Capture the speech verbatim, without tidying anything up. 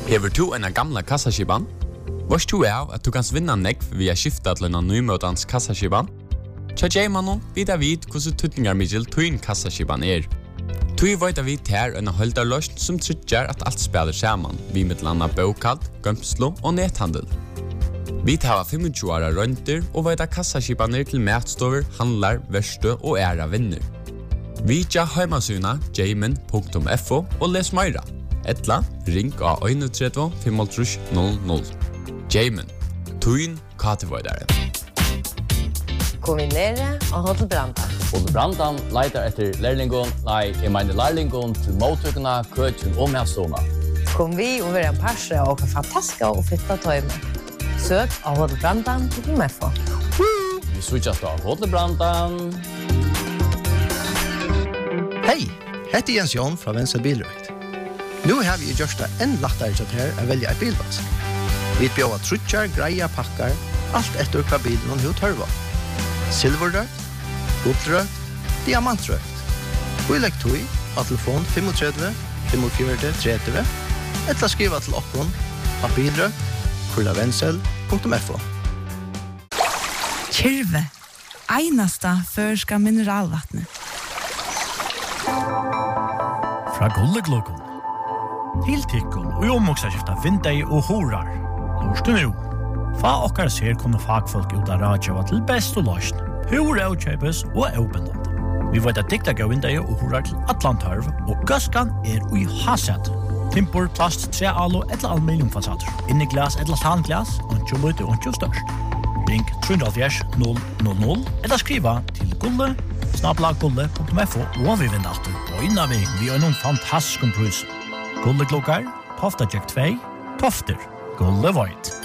Hever du en gamla kassaskiban? Vars du er at du kan vinna nekv via skifta til en nymøtans kassaskiban? Tja J-mannen vidar vid hvordan tutningar middel tuin kassaskiban er. Tui veit vi ter en holdarløst som tryggjar at alt spelar saman, vi mittlanda bokald, gømslo og nethandel. Vi tar tjúgu åra rønter og veit at kassaskibaner til matstover, handlar, verste og æra vinner. Vi tja heimasuna jamin punktum f o og les meira. Etla, ring av tre fem null null. Jamin, tuin katevoidare. Kombinere og Hotel Brandan. Hotel Brandan leitar etter lærlingon, nei, jeg mener lærlingon til mottøkene, køkken og medstående. Kom vi og være en parse og en fantastiske og fitta tøyme. Søk av Hotel Brandan til F O. Vi switchas av Hotel Brandan. Hei, heter Jens Jon fra Venstre Bilrøkt. Nu har vi gjort det enn lettere til her å velge et bilvask. Vi bjør trutjar, greia, pakkar, alt etter hva bilen og hva tørva. Silverrøkt, gullrøkt, diamantrøkt. Og i legg tog av telefon tre fem fem fire tre tre eller skriva til okkon av bilrøkt kurlavensel punktum f o. Kyrve, einasta førska mineralvattnet. Fra Gulleglokon. Tiltikkon og omoksaskifta vindei og horar. Norsk nu. Fa okkar ser kunne fagfolk ut av radjava til best og løsn. Hur avkjøpes og avbindende. Vi vet at dikta gav vindei og horar til Atlantarv, og gaskan er ui haset. Timpor, plast, tre alo, etla aluminiumfasader. Inni glas, etla tanglas, ontjo løyte, ontjo størst. Ring tre null null null eller skriva til gulle, snabla gulle punktum f o og vi vinner alltid på innan vi vi har noen fantastisk prus. Gulle klokkar, Tofta Jack två, Tofter, Gulle Void.